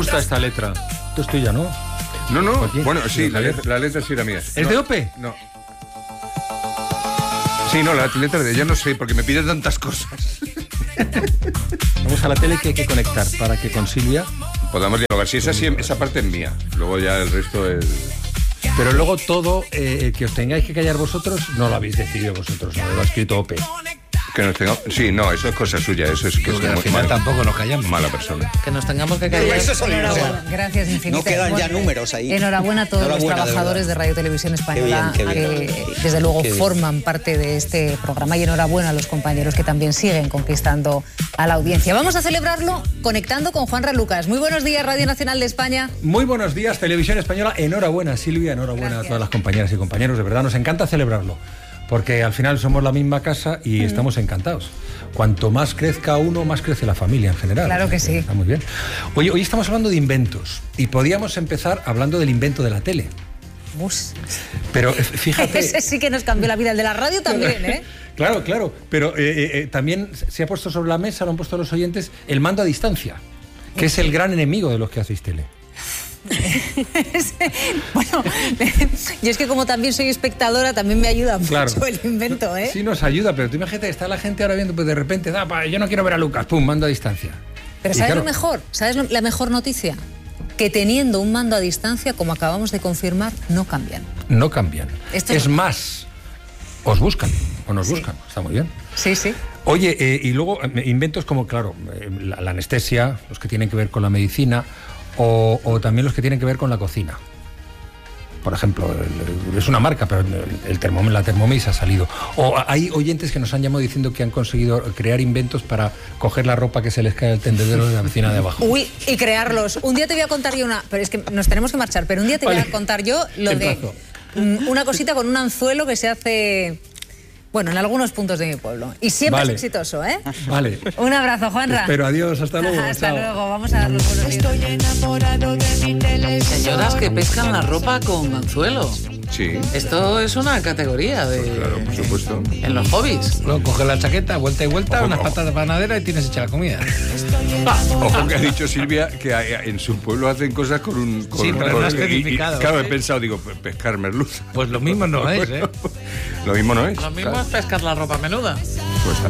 gusta esta letra. Esto es tuya, ¿no? No. Bueno, sí, la letra sí era mía. ¿Es de Ope? No. Sí, no, la letra de ella no sé, porque me pide tantas cosas. Vamos a la tele que hay que conectar para que con Silvia podamos dialogar. Si esa parte es mía. Luego ya el resto es... Pero luego todo, que os tengáis que callar vosotros, no lo habéis decidido vosotros, no lo ha escrito Ope. Que nos tengamos... Sí, no, eso es cosa suya, eso es que al final tampoco nos callamos. Mala persona. Que nos tengamos que callar. Enhorabuena, gracias infinitas. No quedan ya números ahí. Enhorabuena a todos los trabajadores de Radio Televisión Española que desde luego forman parte de este programa, y enhorabuena a los compañeros que también siguen conquistando a la audiencia. Vamos a celebrarlo conectando con Juanra Lucas. Muy buenos días, Radio Nacional de España. Muy buenos días, Televisión Española. Enhorabuena, Silvia, enhorabuena a todas las compañeras y compañeros. De verdad, nos encanta celebrarlo, porque al final somos la misma casa y estamos encantados. Cuanto más crezca uno, más crece la familia en general. Claro que sí. Está muy bien. Oye, hoy estamos hablando de inventos y podíamos empezar hablando del invento de la tele. Pero fíjate... Ese sí que nos cambió la vida, el de la radio también, ¿eh? Claro, pero también se ha puesto sobre la mesa, lo han puesto los oyentes, el mando a distancia, que es el gran enemigo de los que hacéis tele. Bueno, yo es que como también soy espectadora, también me ayuda mucho el invento, ¿eh? Sí, nos ayuda, pero tú imagínate, está la gente ahora viendo, pues de repente, yo no quiero ver a Lucas, pum, mando a distancia. Pero ¿sabes lo mejor? ¿Sabes la mejor noticia? Que teniendo un mando a distancia, como acabamos de confirmar, no cambian. No cambian. Es más, os buscan, o nos buscan, está muy bien. Sí, sí. Oye, y luego inventos como, claro, la anestesia, los que tienen que ver con la medicina, o también los que tienen que ver con la cocina. Por ejemplo, es una marca, pero la Thermomix ha salido. O hay oyentes que nos han llamado diciendo que han conseguido crear inventos para coger la ropa que se les cae al tendedero de la vecina de abajo. Uy, y crearlos. Un día te voy a contar yo pero es que nos tenemos que marchar, pero un día te voy a contar yo lo de una cosita con un anzuelo que se hace... Bueno, en algunos puntos de mi pueblo. Y siempre es exitoso, ¿eh? Vale. Un abrazo, Juanra. Pero adiós, hasta luego. Hasta luego, vamos a dar los buenos días. Estoy enamorado de mi televisión. Señoras que pescan la ropa con anzuelo. Sí. Esto es una categoría de... Pues claro, por supuesto. En los hobbies. Luego coges la chaqueta, vuelta y vuelta, unas patatas de panadera y tienes hecha la comida. Ojo que ha dicho Silvia que en su pueblo hacen cosas con un... Sí, pero no has certificado. Claro, he pensado, pescar merluza. Pues lo mismo no es, ¿eh? Lo mismo no es. Lo mismo es pescar la ropa menuda. Pues